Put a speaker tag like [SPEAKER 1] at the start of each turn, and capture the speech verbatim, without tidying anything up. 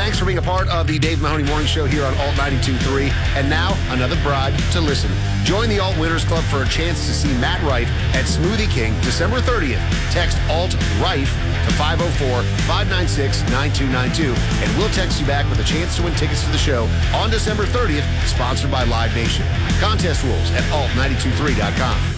[SPEAKER 1] thanks for being a part of the Dave Mahoney Morning Show here on Alt ninety-two point three. And now, another bribe to listen. Join the Alt Winners Club for a chance to see Matt Rife at Smoothie King December thirtieth. Text Alt Rife to five oh four, five nine six, nine two nine two, and we'll text you back with a chance to win tickets to the show on December thirtieth, sponsored by Live Nation. Contest rules at alt nine two three dot com.